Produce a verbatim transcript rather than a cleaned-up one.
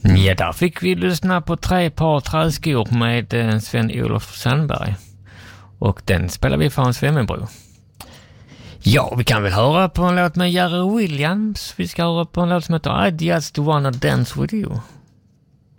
Ja, där fick vi lyssna på tre par träskor med eh, Sven-Olof Sandberg. Och den spelar vi för Hans Wemmenbro. Ja, vi kan väl höra på en låt med Jerry Williams. Vi ska höra på en låt som heter I Just Wanna Dance With You.